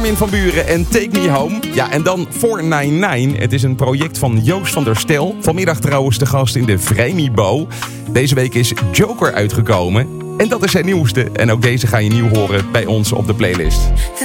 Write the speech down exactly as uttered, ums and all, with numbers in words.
Armin van Buuren en Take Me Home. Ja, en dan four nine nine. Het is een project van Joost van der Stel. Vanmiddag trouwens de gast in de Vrijmibo. Deze week is Joker uitgekomen. En dat is zijn nieuwste. En ook deze ga je nieuw horen bij ons op de playlist.